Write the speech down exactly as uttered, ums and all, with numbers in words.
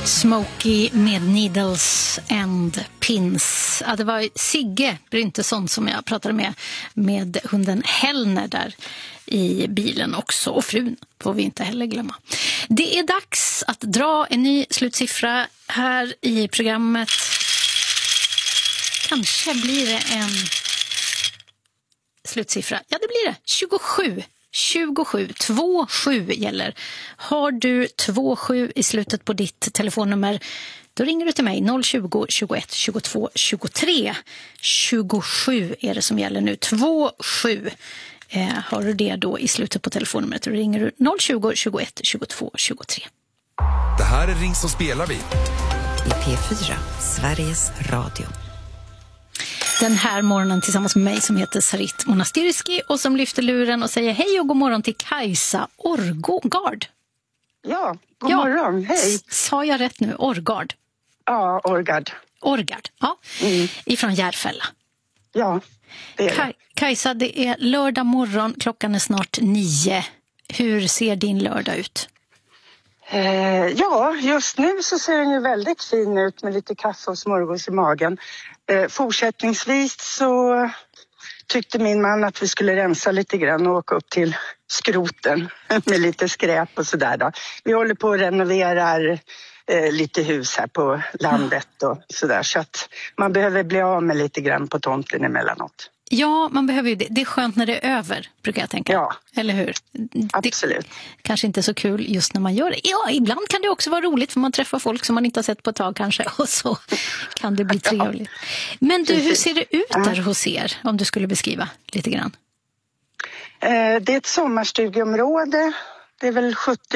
Smokey med Needles and Pins. Ja, det var Sigge Bryntesson som jag pratade med med hunden Hellner där i bilen också. Och frun får vi inte heller glömma. Det är dags att dra en ny slutsiffra här i programmet. Kanske blir det en slutsiffra. Ja, det blir det. tjugosju. tjugosju. två sju gäller. Har du två sju i slutet på ditt telefonnummer, då ringer du till mig noll tjugo, tjugoett, tjugotvå, tjugotre. tjugosju är det som gäller nu. två sju. Eh, har du det då i slutet på telefonnumret, då ringer du noll tjugo, tjugoett, tjugotvå, tjugotre. Det här är Ring som spelar vi. I P fyra, Sveriges Radio. Den här morgonen tillsammans med mig som heter Sarit Monastirski och som lyfter luren och säger hej och god morgon till Kajsa Orgard. Ja, god ja, morgon, hej. Sa jag rätt nu? Orgard? Ja, Orgard. Orgard, ja. Mm. Ifrån Järfälla. Ja, det är Kaj- Kajsa, det är lördag morgon, klockan är snart nio. Hur ser din lördag ut? Eh, ja, just nu så ser den ju väldigt fin ut med lite kaffe och smörgås i magen. Eh, fortsättningsvis så tyckte min man att vi skulle rensa lite grann och åka upp till skroten med lite skräp och sådär då. Vi håller på att renovera eh, lite hus här på landet och sådär, så att man behöver bli av med lite grann på tomten emellanåt. Ja, man behöver ju det. Det är skönt när det är över, brukar jag tänka. Ja, eller hur? absolut. Det kanske inte är så kul just när man gör det. Ja, ibland kan det också vara roligt för man träffar folk som man inte har sett på ett tag kanske. Och så kan det bli trevligt. Men du, hur ser det ut där hos er? Om du skulle beskriva lite grann. Eh, det är ett sommarstugeområde. Det är väl sjuttio